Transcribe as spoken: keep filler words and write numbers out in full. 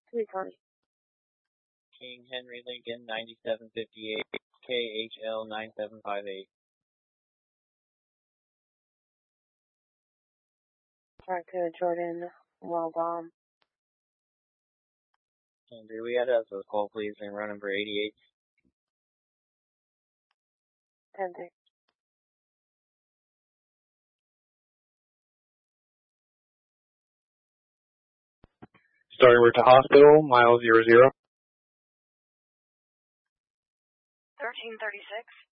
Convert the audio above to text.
three twenty. King Henry Lincoln, ninety-seven fifty-eight, K H L nine seven five eight. Track to Jordan, well done. Andrew, we had us a call, please, and run number eighty-eight. ten six. Starting route to hospital, mile zero zero. thirteen thirty-six.